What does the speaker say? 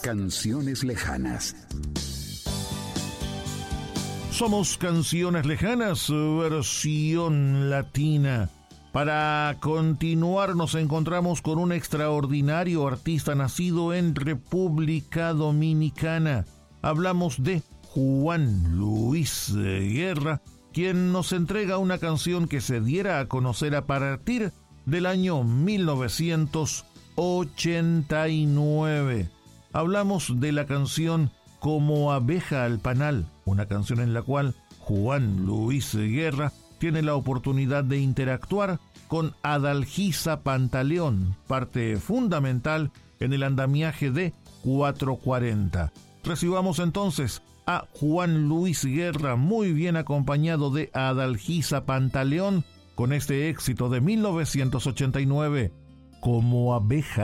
Canciones lejanas. Somos Canciones Lejanas, versión latina. Para continuar nos encontramos con un extraordinario artista nacido en República Dominicana. Hablamos de Juan Luis Guerra, quien nos entrega una canción que se diera a conocer a partir del año 1989. Hablamos de la canción Como abeja al panal, una canción en la cual Juan Luis Guerra tiene la oportunidad de interactuar con Adalgisa Pantaleón, parte fundamental en el andamiaje de 440. Recibamos entonces a Juan Luis Guerra, muy bien acompañado de Adalgisa Pantaleón, con este éxito de 1989, Como abeja